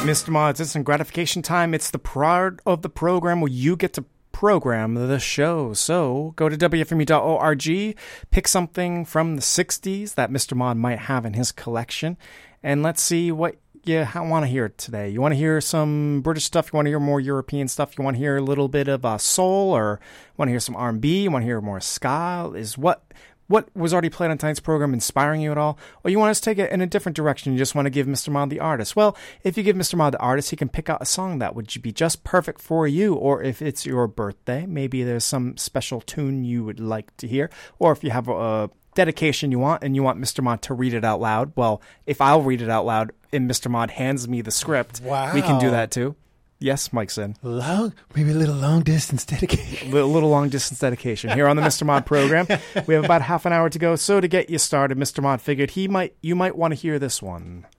Mr. Mod's instant gratification time. It's the part of the program where you get to program the show. So go to WFMU.org, pick something from the 60s that Mr. Mod might have in his collection, and let's see what you want to hear today. You want to hear some British stuff? You want to hear more European stuff? You want to hear a little bit of soul, or want to hear some R&B? You want to hear more ska? Is what was already played on tonight's program inspiring you at all? Or you want us to take it in a different direction? You just want to give Mr. Mod the artist? Well, if you give Mr. Mod the artist, he can pick out a song that would be just perfect for you. Or if it's your birthday, maybe there's some special tune you would like to hear. Or if you have a dedication you want and you want Mr. Mod to read it out loud, well, if I'll read it out loud and Mr. Mod hands me the script, we can do that too. Yes, Mike's in. Maybe a little long-distance dedication. A little long-distance dedication here on the Mr. Mod program. We have about half an hour to go, so to get you started, Mr. Mod figured you might want to hear this one.